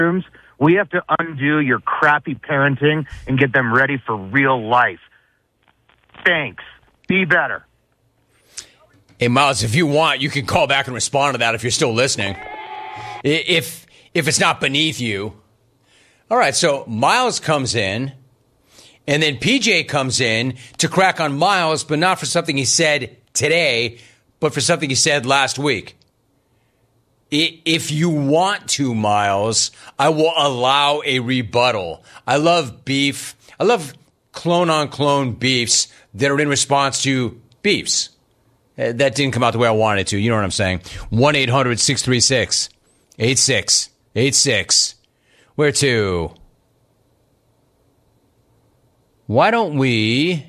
rooms. We have to undo your crappy parenting and get them ready for real life. Thanks. Be better. Hey, Miles, if you want, you can call back and respond to that if you're still listening. If it's not beneath you. All right, so Miles comes in, and then PJ comes in to crack on Miles, but not for something he said today, but for something he said last week. If you want to, Miles, I will allow a rebuttal. I love beef. I love clone-on-clone beefs that are in response to beefs. That didn't come out the way I wanted it to. You know what I'm saying? 1-800-636-8686. Where to? Why don't we...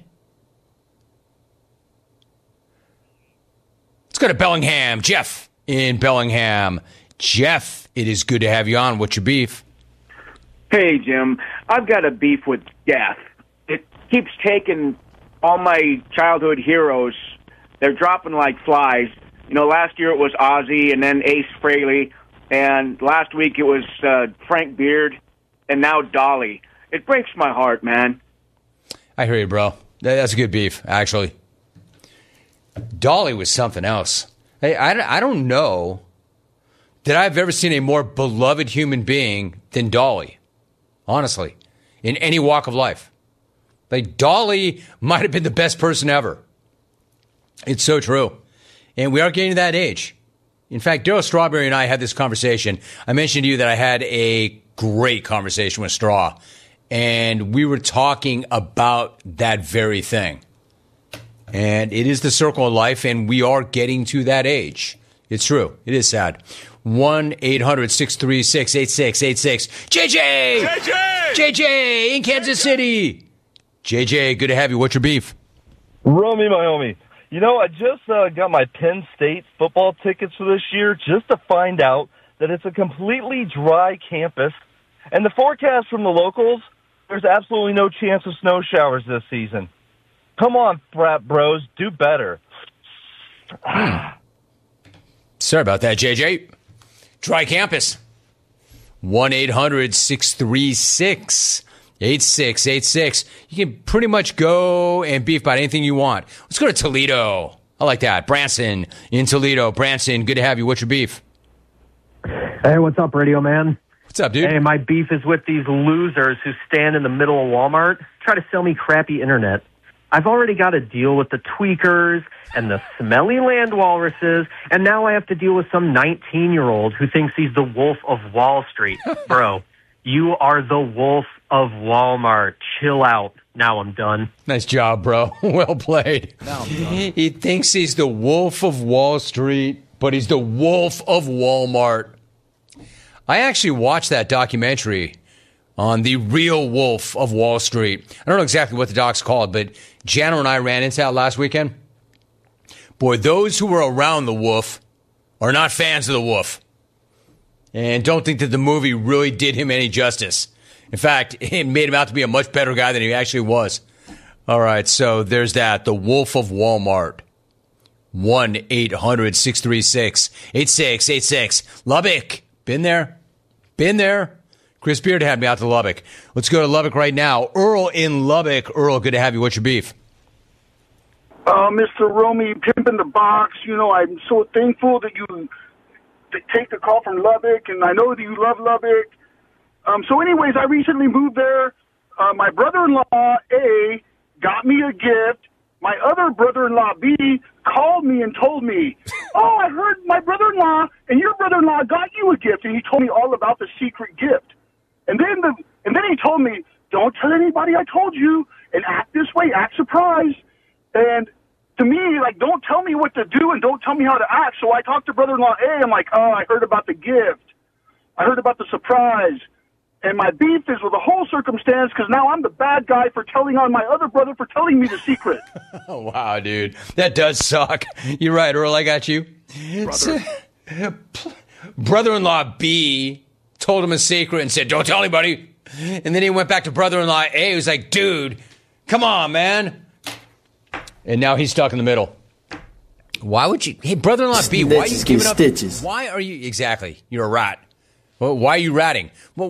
Let's go to Bellingham. Jeff in Bellingham. Jeff, it is good to have you on. What's your beef? Hey, Jim. I've got a beef with death. It keeps taking all my childhood heroes. They're dropping like flies. You know, last year it was Ozzy and then Ace Frehley, and last week it was Frank Beard, and now Dolly. It breaks my heart, man. I hear you, bro. That's a good beef, actually. Dolly was something else. Hey, I don't know that I've ever seen a more beloved human being than Dolly, honestly, in any walk of life. Like, Dolly might have been the best person ever. It's so true. And we are getting to that age. In fact, Darryl Strawberry and I had this conversation. I mentioned to you that I had a great conversation with Straw, and we were talking about that very thing. And it is the circle of life, and we are getting to that age. It's true. It is sad. 1-800-636-8686. JJ! JJ in Kansas City! JJ, good to have you. What's your beef? Romy, my homie. You know, I just got my Penn State football tickets for this year just to find out that it's a completely dry campus. And the forecast from the locals, there's absolutely no chance of snow showers this season. Come on, frat bros, do better. Sorry about that, JJ. Dry campus. 1-800-636-8686. You can pretty much go and beef about anything you want. Let's go to Toledo. I like that. Branson in Toledo. Branson, good to have you. What's your beef? Hey, what's up, radio man? What's up, dude? Hey, my beef is with these losers who stand in the middle of Walmart, try to sell me crappy internet. I've already got to deal with the tweakers and the smelly land walruses, and now I have to deal with some 19-year-old who thinks he's the Wolf of Wall Street. Bro, you are the Wolf of Walmart. Chill out. Now I'm done. Nice job, bro. Well played. He thinks he's the Wolf of Wall Street, but he's the Wolf of Walmart. I actually watched that documentary on the real Wolf of Wall Street. I don't know exactly what the doc's called, but Jano and I ran into that last weekend. Boy, those who were around the wolf are not fans of the wolf and don't think that the movie really did him any justice. In fact, it made him out to be a much better guy than he actually was. All right, so there's that. The Wolf of Walmart. 1-800-636-8686. Lubbock. Been there. Been there. Chris Beard had me out to Lubbock. Let's go to Lubbock right now. Earl in Lubbock. Earl, good to have you. What's your beef? Mr. Romy, Pimp in the Box, you know, I'm so thankful that you take the call from Lubbock, and I know that you love Lubbock. So anyways, I recently moved there. My brother-in-law, A, got me a gift. My other brother-in-law, B, called me and told me, oh, I heard my brother-in-law and your brother-in-law got you a gift, and he told me all about the secret gift. And then he told me, don't tell anybody I told you, and act this way, act surprised. And to me, like, don't tell me what to do and don't tell me how to act. So I talked to brother-in-law A. I'm like, oh, I heard about the gift. I heard about the surprise. And my beef is with the whole circumstance because now I'm the bad guy for telling on my other brother for telling me the secret. Oh, wow, dude. That does suck. You're right, Earl. I got you. Brother-in-law B told him a secret and said, don't tell anybody. And then he went back to brother-in-law A, who's like, dude, come on, man. And now he's stuck in the middle. Why would you? Hey, brother-in-law B, why are you giving up? Stitches. Why are you? Exactly. You're a rat. Well, why are you ratting? Well,